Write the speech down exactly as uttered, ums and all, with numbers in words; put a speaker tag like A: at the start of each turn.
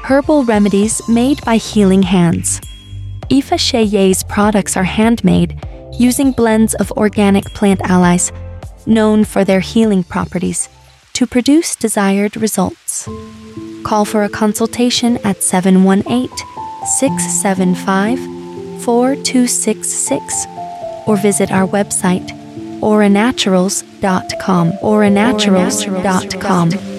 A: herbal remedies made by healing hands. Aoife Cheillet's products are handmade using blends of organic plant allies, known for their healing properties, to produce desired results. Call for a consultation at seven one eight, six seven five, four two six six or visit our website aura naturals dot com. aura naturals dot com